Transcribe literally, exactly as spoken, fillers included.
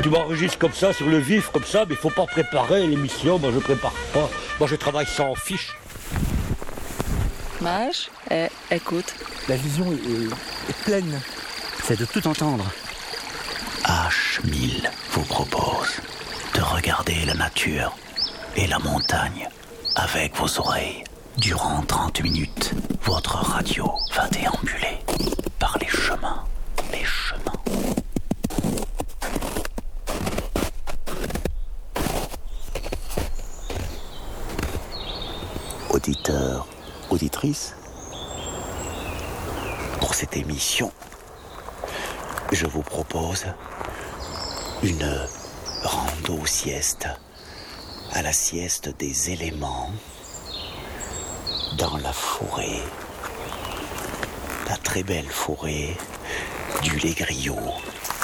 tu m'enregistres comme ça, sur le vif, comme ça, mais il faut pas préparer l'émission. Moi, je prépare pas. Moi, je travaille sans fiche. Mage, eh, écoute. La vision est, est pleine. C'est de tout entendre. H mille vous propose de regarder la nature et la montagne avec vos oreilles. Durant trente minutes, votre radio va déambuler par les chemins, les chemins. Auditeurs, auditrices, pour cette émission, je vous propose une rando sieste à la sieste des éléments dans la forêt, la très belle forêt du Légriot.